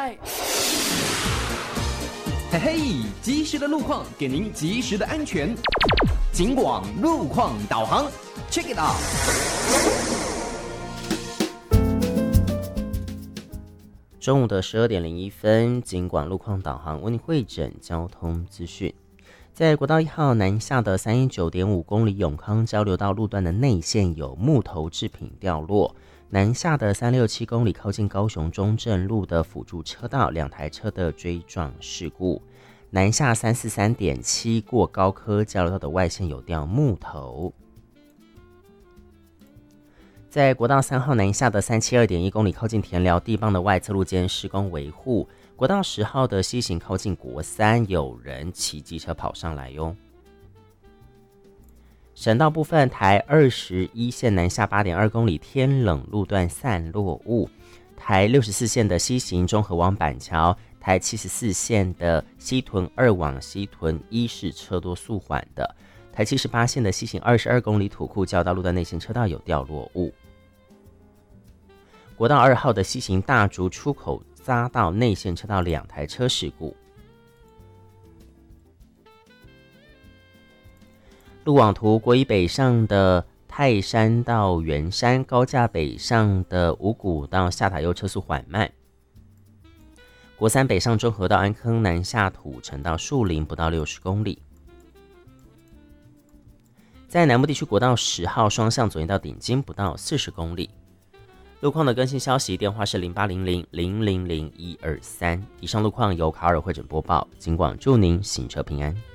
拜。 嘿嘿，及时的路况给您及时的安全。警广路况导航 ，Check it out。 中午的12点01分，警广路况导航为您汇整交通资讯。在国道1号南下的319.5公里永康交流道路段的内线有木头制品掉落，南下的367公里靠近高雄中正路的辅助车道2台车的追撞事故，南下343.7过高科交流道的外线有掉木头。在国道3号南下的372.1公里靠近田寮地磅的外侧路间施工维护，国道10号的西行靠近国三有人骑机车跑上来哟。省道部分，台21线南下8.2公里天冷路段散落雾，台64线的西行中和往板桥，台74线的西屯2往西屯1是车多速缓的，台78线的西行22公里土库交道路段内线车道有掉落雾。国道2号的西行大竹出口匝道内线车道2台车事故。路网图，国一北上的泰山到圆山，高架北上的五股到下塔悠车速缓慢。国三北上中和到安坑，南下土城到树林不到60公里。在南部地区，国道10号双向左营到顶金不到40公里。路况的更新消息，电话是0800-000-123。以上路况由卡尔会诊播报，警广祝您行车平安。